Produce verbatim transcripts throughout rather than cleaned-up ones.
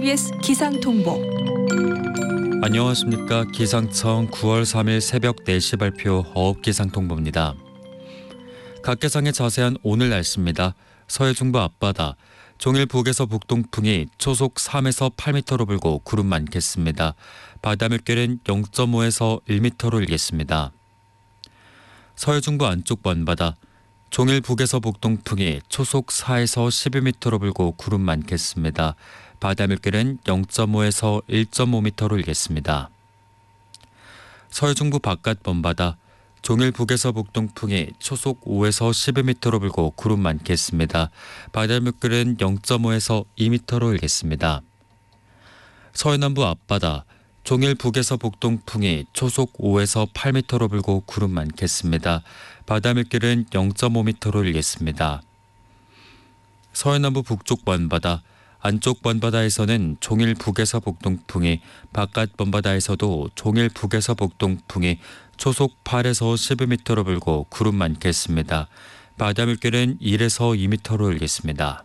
케이비에스 기상통보. 안녕하십니까. 기상청 구월 삼일 새벽 네 시 발표 어업기상통보입니다. 각계상의 자세한 오늘 날씨입니다. 서해중부 앞바다, 종일 북에서 북동풍이 초속 삼에서 팔 미터로 불고 구름 많겠습니다. 바다 물결은 영 점 오에서 일 미터로 일겠습니다. 서해중부 안쪽 먼바다, 종일 북에서 북동풍이 초속 사에서 십일 미터로 불고 구름 많겠습니다. 바다 물결은 영 점 오에서 일 점 오 미터로 일겠습니다. 서해중부 바깥 먼바다, 종일 북에서 북동풍이 초속 오에서 십일 미터로 불고 구름 많겠습니다. 바다 물결은 영 점 오에서 이 미터로 일겠습니다. 서해남부 앞바다, 종일 북에서 북동풍이 초속 오에서 팔 미터로 불고 구름 많겠습니다. 바다 물결은 영 점 오 미터로 일겠습니다. 서해남부 북쪽 먼바다, 안쪽 먼바다에서는 종일 북에서 북동풍이, 바깥 먼바다에서도 종일 북에서 북동풍이 초속 팔에서 십일 미터로 불고 구름 많겠습니다. 바다 물결은 일에서 이 미터로 일겠습니다.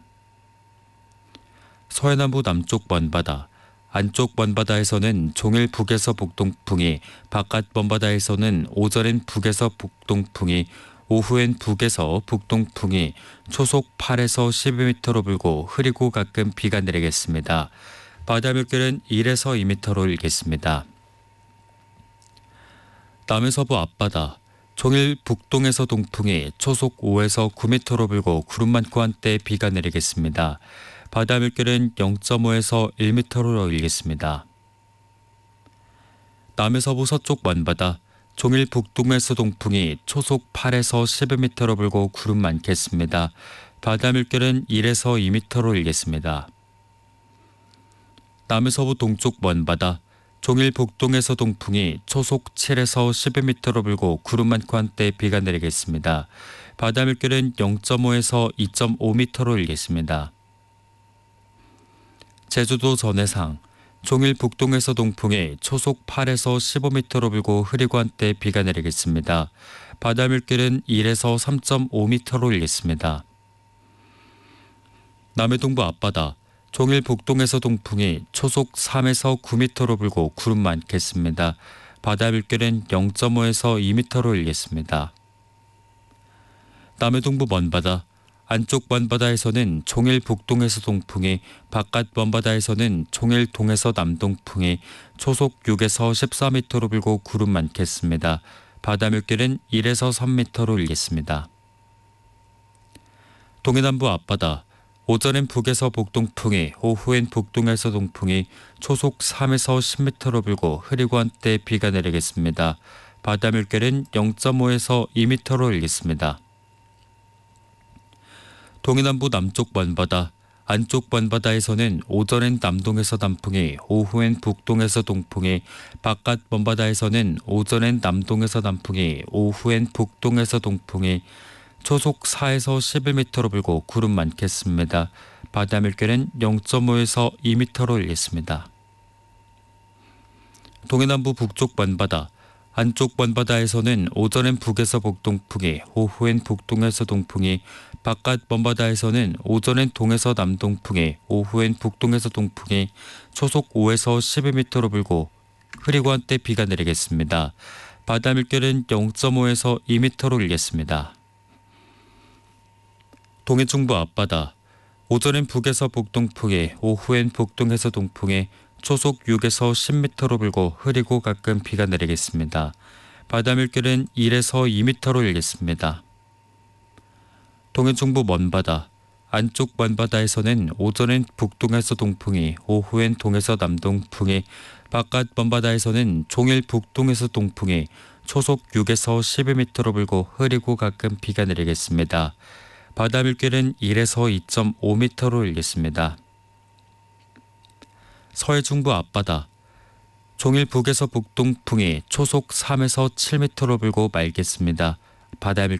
서해남부 남쪽 먼바다, 안쪽 먼바다에서는 종일 북에서 북동풍이, 바깥 먼바다에서는 오전엔 북에서 북동풍이, 오후엔 북에서 북동풍이 초속 팔에서 십일 미터로 불고 흐리고 가끔 비가 내리겠습니다. 바다 물결은 일에서 이 미터로 일겠습니다. 남해서부 앞바다, 종일 북동에서 동풍이 초속 오에서 구 미터로 불고 구름 많고 한때 비가 내리겠습니다. 바다 물결은 영 점 오에서 일 미터로 일겠습니다. 남해서부 서쪽 먼바다, 종일 북동에서 동풍이 초속 팔에서 십일 미터로 불고 구름 많겠습니다. 바다 물결은 일에서 이 미터로 일겠습니다. 남해서부 동쪽 먼바다, 종일 북동에서 동풍이 초속 칠에서 십일 미터로 불고 구름 많고 한때 비가 내리겠습니다. 바다 물결은 영 점 오에서 이 점 오 미터로 일겠습니다. 제주도 전해상, 종일 북동에서 동풍이 초속 팔에서 십오 미터로 불고 흐리고 한때 비가 내리겠습니다. 바다 물결은 일에서 삼 점 오 미터로 일겠습니다. 남해동부 앞바다, 종일 북동에서 동풍이 초속 삼에서 구 미터로 불고 구름 많겠습니다. 바다 물결은 영 점 오에서 이 미터로 일겠습니다. 남해동부 먼바다, 안쪽 먼바다에서는 종일 북동에서 동풍이, 바깥 먼바다에서는 종일 동에서 남동풍이 초속 육에서 십사 미터로 불고 구름 많겠습니다. 바다 물결은 일에서 삼 미터로 일겠습니다. 동해남부 앞바다, 오전엔 북에서 북동풍이, 오후엔 북동에서 동풍이 초속 삼에서 십 미터로 불고 흐리고 한때 비가 내리겠습니다. 바다 물결은 영 점 오에서 이 미터로 일겠습니다. 동해남부 남쪽 먼바다, 안쪽 먼바다에서는 오전엔 남동에서 남풍이, 오후엔 북동에서 동풍이, 바깥 먼바다에서는 오전엔 남동에서 남풍이, 오후엔 북동에서 동풍이 초속 사에서 십일 미터로 불고 구름 많겠습니다. 바다 물결은 영 점 오에서 이 미터로 일겠습니다. 동해남부 북쪽 먼바다, 안쪽 먼바다에서는 오전엔 북에서 북동풍이, 오후엔 북동에서 동풍이, 바깥 먼바다에서는 오전엔 동에서 남동풍이, 오후엔 북동에서 동풍이 초속 오에서 십일 미터로 불고 흐리고 한때 비가 내리겠습니다. 바다 물결은 영 점 오에서 이 미터로 일겠습니다. 동해중부 앞바다, 오전엔 북에서 북동풍이, 오후엔 북동에서 동풍이 초속 육에서 십 미터로 불고 흐리고 가끔 비가 내리겠습니다. 바다 물결은 일에서 이 미터로 일겠습니다. 동해중부 먼바다, 안쪽 먼바다에서는 오전엔 북동에서 동풍이, 오후엔 동에서 남동풍이, 바깥 먼바다에서는 종일 북동에서 동풍이 초속 육에서 십일 미터로 불고 흐리고 가끔 비가 내리겠습니다. 바다 물결은 일에서 이 점 오 미터로 일겠습니다. 서해중부 앞바다, 종일 북에서 북동풍이 초속 삼에서 칠 미터로 불고 맑겠습니다. 바다 물결은